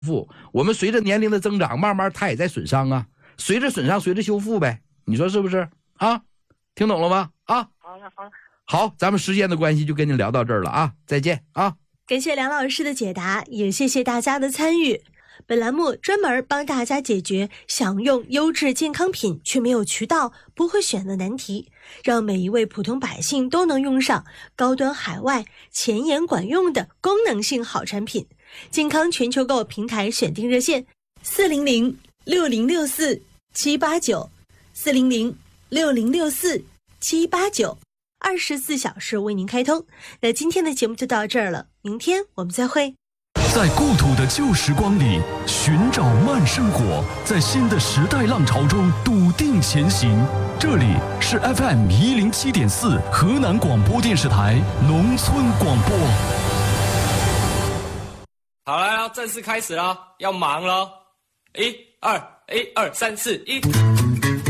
复。我们随着年龄的增长，慢慢它也在损伤啊，随着损伤，随着修复呗，你说是不是啊？听懂了吗？啊， 好了好了， 好，咱们时间的关系就跟你聊到这儿了啊，再见啊！ 感谢梁老师的解答，也谢谢大家的参与。本栏目专门帮大家解决想用优质健康品却没有渠道、不会选的难题，让每一位普通百姓都能用上高端海外、前沿管用的功能性好产品。健康全球购平台选定热线400-6064-789，400-6064-789。24小时为您开通。那今天的节目就到这儿了，明天我们再会。 在故土的旧时光里寻找慢生活，在新的时代浪潮中笃定前行。这里是 FM107.4 河南广播电视台农村广播。 好了，要正式开始了，要忙了。1、2、1、2、3、4、1。